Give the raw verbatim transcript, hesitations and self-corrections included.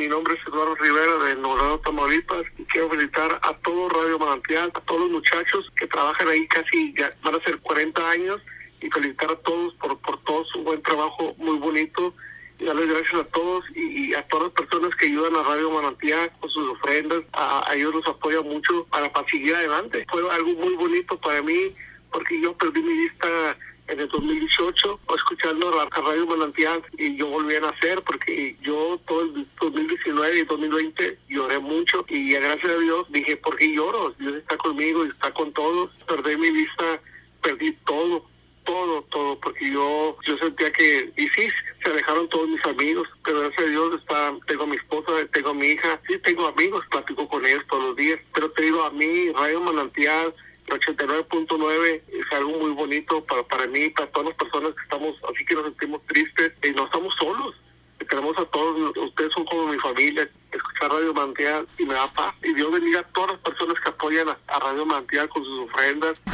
Mi nombre es Eduardo Rivera de Nuevo Tamaulipas y quiero felicitar a todo Radio Manantial, a todos los muchachos que trabajan ahí casi ya van a ser cuarenta años y felicitar a todos por, por todo su buen trabajo muy bonito y darles gracias a todos y, y a todas las personas que ayudan a Radio Manantial con sus ofrendas. A, a ellos los apoya mucho para, para seguir adelante. Fue algo muy bonito para mí porque yo perdí mi vista en el dos mil dieciocho, escuchando a Radio Manantial, y yo volví a nacer porque yo todo el dos mil diecinueve y dos mil veinte lloré mucho y gracias a Dios dije, ¿por qué lloro? Dios está conmigo y está con todos. Perdí mi vista, perdí todo, todo, todo, porque yo yo sentía que, y sí, se alejaron todos mis amigos, pero gracias a Dios está, tengo a mi esposa, tengo a mi hija, sí tengo amigos, platico con ellos todos los días, pero te digo, a mí Radio Manantial ochenta y nueve punto nueve es algo muy bonito para, para mí, para todas las personas que estamos, así que nos sentimos tristes, y no estamos solos, tenemos a todos, ustedes son como mi familia. Escuchar Radio Manantial y me da paz, y Dios bendiga a todas las personas que apoyan a, a Radio Manantial con sus ofrendas.